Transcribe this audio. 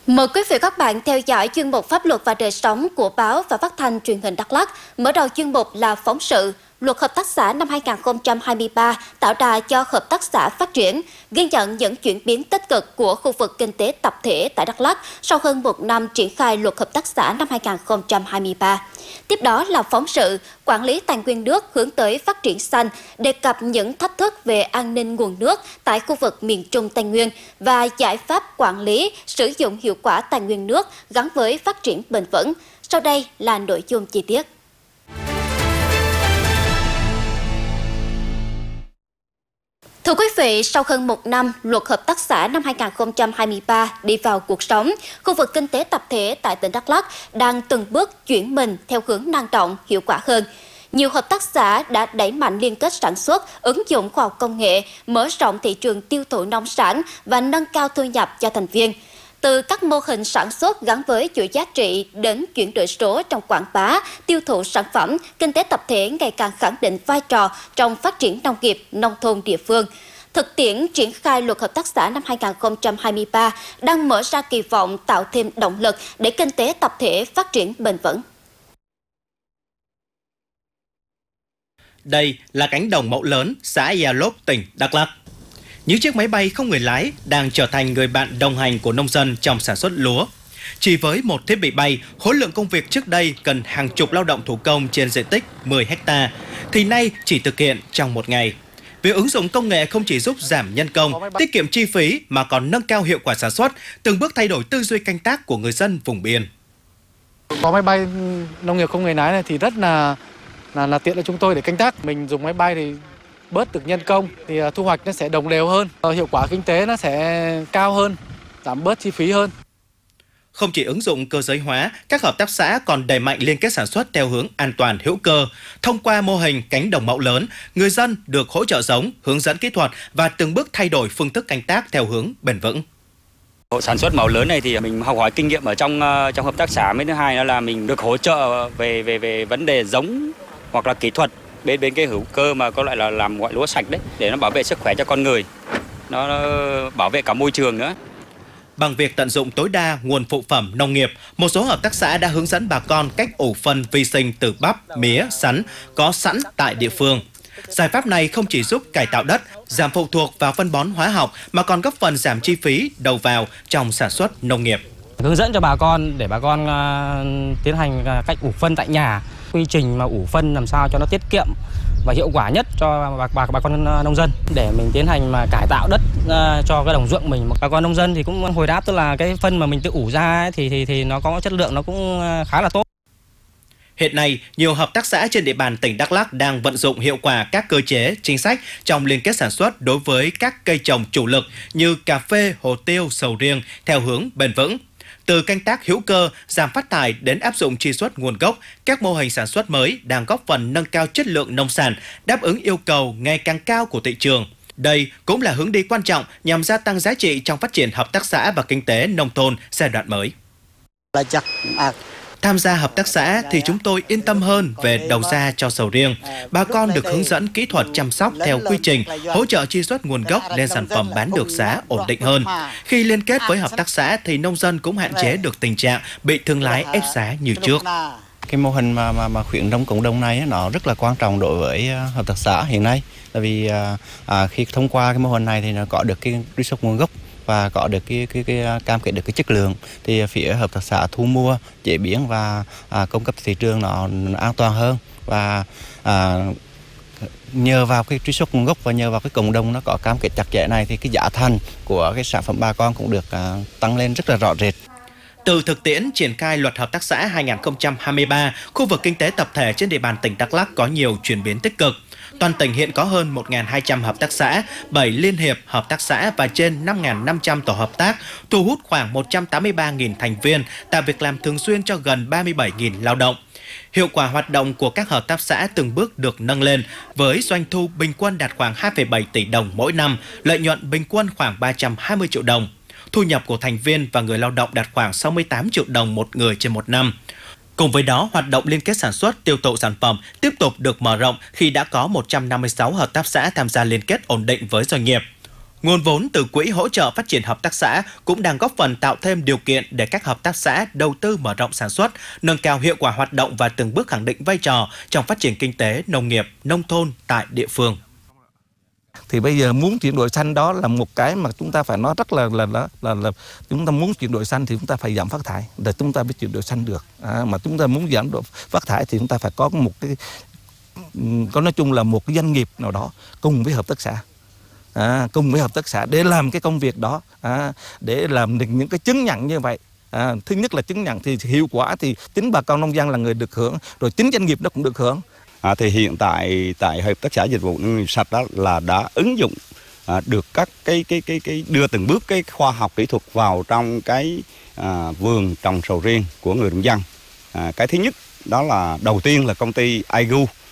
Mời quý vị và các bạn theo dõi chuyên mục Pháp luật và đời sống của báo và phát thanh truyền hình Đắk Lắk. Mở đầu chuyên mục là phóng sự Luật hợp tác xã năm 2023 tạo đà cho hợp tác xã phát triển, ghi nhận những chuyển biến tích cực của khu vực kinh tế tập thể tại Đắk Lắk sau hơn một năm triển khai Luật hợp tác xã năm 2023. Tiếp đó là phóng sự Quản lý tài nguyên nước hướng tới phát triển xanh, đề cập những thách thức về an ninh nguồn nước tại khu vực miền Trung Tây Nguyên và giải pháp quản lý, sử dụng hiệu quả tài nguyên nước gắn với phát triển bền vững. Sau đây là nội dung chi tiết. Thưa quý vị, sau hơn một năm, Luật hợp tác xã năm 2023 đi vào cuộc sống, khu vực kinh tế tập thể tại tỉnh Đắk Lắk đang từng bước chuyển mình theo hướng năng động, hiệu quả hơn. Nhiều hợp tác xã đã đẩy mạnh liên kết sản xuất, ứng dụng khoa học công nghệ, mở rộng thị trường tiêu thụ nông sản và nâng cao thu nhập cho thành viên. Từ các mô hình sản xuất gắn với chuỗi giá trị đến chuyển đổi số trong quảng bá, tiêu thụ sản phẩm, kinh tế tập thể ngày càng khẳng định vai trò trong phát triển nông nghiệp, nông thôn địa phương. Thực tiễn triển khai Luật hợp tác xã năm 2023 đang mở ra kỳ vọng tạo thêm động lực để kinh tế tập thể phát triển bền vững. Đây là cánh đồng mẫu lớn, xã Ea Lốp, tỉnh Đắk Lắk. Những chiếc máy bay không người lái đang trở thành người bạn đồng hành của nông dân trong sản xuất lúa. Chỉ với một thiết bị bay, khối lượng công việc trước đây cần hàng chục lao động thủ công trên diện tích 10 ha, thì nay chỉ thực hiện trong một ngày. Việc ứng dụng công nghệ không chỉ giúp giảm nhân công, tiết kiệm chi phí mà còn nâng cao hiệu quả sản xuất, từng bước thay đổi tư duy canh tác của người dân vùng biên. Có máy bay nông nghiệp không người lái này thì rất là tiện cho chúng tôi để canh tác. Mình dùng máy bay thì bớt được nhân công thì thu hoạch nó sẽ đồng đều hơn, hiệu quả kinh tế nó sẽ cao hơn, giảm bớt chi phí hơn. Không chỉ ứng dụng cơ giới hóa, các hợp tác xã còn đẩy mạnh liên kết sản xuất theo hướng an toàn hữu cơ. Thông qua mô hình cánh đồng mẫu lớn, người dân được hỗ trợ giống, hướng dẫn kỹ thuật và từng bước thay đổi phương thức canh tác theo hướng bền vững. Sản xuất mẫu lớn này thì mình học hỏi kinh nghiệm ở trong hợp tác xã. Thứ hai là mình được hỗ trợ về vấn đề giống hoặc là kỹ thuật bên cái hữu cơ mà có loại là làm loại lúa sạch đấy, để nó bảo vệ sức khỏe cho con người, nó bảo vệ cả môi trường nữa. Bằng việc tận dụng tối đa nguồn phụ phẩm nông nghiệp, một số hợp tác xã đã hướng dẫn bà con cách ủ phân vi sinh từ bắp, mía, sắn có sẵn tại địa phương. Giải pháp này không chỉ giúp cải tạo đất, giảm phụ thuộc vào phân bón hóa học mà còn góp phần giảm chi phí đầu vào trong sản xuất nông nghiệp. Hướng dẫn cho bà con để bà con tiến hành cách ủ phân tại nhà, quy trình mà ủ phân làm sao cho nó tiết kiệm và hiệu quả nhất cho bà con nông dân, để mình tiến hành mà cải tạo đất cho cái đồng ruộng mình. Bà con nông dân thì cũng hồi đáp, tức là cái phân mà mình tự ủ ra ấy, thì nó có chất lượng, nó cũng khá là tốt. Hiện nay, nhiều hợp tác xã trên địa bàn tỉnh Đắk Lắk đang vận dụng hiệu quả các cơ chế, chính sách trong liên kết sản xuất đối với các cây trồng chủ lực như cà phê, hồ tiêu, sầu riêng theo hướng bền vững. Từ canh tác hữu cơ, giảm phát thải đến áp dụng truy xuất nguồn gốc, các mô hình sản xuất mới đang góp phần nâng cao chất lượng nông sản, đáp ứng yêu cầu ngày càng cao của thị trường. Đây cũng là hướng đi quan trọng nhằm gia tăng giá trị trong phát triển hợp tác xã và kinh tế nông thôn giai đoạn mới. Tham gia hợp tác xã thì chúng tôi yên tâm hơn về đầu ra cho sầu riêng. Bà con được hướng dẫn kỹ thuật chăm sóc theo quy trình, hỗ trợ truy xuất nguồn gốc nên sản phẩm bán được giá ổn định hơn. Khi liên kết với hợp tác xã thì nông dân cũng hạn chế được tình trạng bị thương lái ép giá như trước. Cái mô hình mà khuyến nông cộng đồng này nó rất là quan trọng đối với hợp tác xã hiện nay. Tại vì khi thông qua cái mô hình này thì nó có được cái truy xuất nguồn gốc và có được cái cam kết được cái chất lượng, thì phía hợp tác xã thu mua, chế biến và cung cấp thị trường nó an toàn hơn. Và nhờ vào cái truy xuất nguồn gốc và nhờ vào cái cộng đồng nó có cam kết chặt chẽ này thì cái giá thành của cái sản phẩm bà con cũng được tăng lên rất là rõ rệt. Từ thực tiễn triển khai Luật hợp tác xã 2023, khu vực kinh tế tập thể trên địa bàn tỉnh Đắk Lắk có nhiều chuyển biến tích cực. Toàn tỉnh hiện có hơn 1.200 hợp tác xã, 7 liên hiệp hợp tác xã và trên 5.500 tổ hợp tác, thu hút khoảng 183.000 thành viên, tạo việc làm thường xuyên cho gần 37.000 lao động. Hiệu quả hoạt động của các hợp tác xã từng bước được nâng lên, với doanh thu bình quân đạt khoảng 2,7 tỷ đồng mỗi năm, lợi nhuận bình quân khoảng 320 triệu đồng. Thu nhập của thành viên và người lao động đạt khoảng 68 triệu đồng một người trên một năm. Cùng với đó, hoạt động liên kết sản xuất, tiêu thụ sản phẩm tiếp tục được mở rộng khi đã có 156 hợp tác xã tham gia liên kết ổn định với doanh nghiệp. Nguồn vốn từ Quỹ hỗ trợ phát triển hợp tác xã cũng đang góp phần tạo thêm điều kiện để các hợp tác xã đầu tư mở rộng sản xuất, nâng cao hiệu quả hoạt động và từng bước khẳng định vai trò trong phát triển kinh tế, nông nghiệp, nông thôn tại địa phương. Thì bây giờ muốn chuyển đổi xanh đó là một cái mà chúng ta phải nói rất là chúng ta muốn chuyển đổi xanh thì chúng ta phải giảm phát thải để chúng ta mới chuyển đổi xanh được. Mà chúng ta muốn giảm phát thải thì chúng ta phải có một cái nói chung là một cái doanh nghiệp nào đó cùng với hợp tác xã. Cùng với hợp tác xã để làm cái công việc đó, để làm được những cái chứng nhận như vậy. Thứ nhất là chứng nhận thì hiệu quả thì chính bà con nông dân là người được hưởng, rồi chính doanh nghiệp nó cũng được hưởng. Thì hiện tại hợp tác xã dịch vụ nông nghiệp sạch đó là đã ứng dụng được các cái đưa từng bước cái khoa học kỹ thuật vào trong cái vườn trồng sầu riêng của người nông dân. Cái thứ nhất đó là đầu tiên là công ty Aigu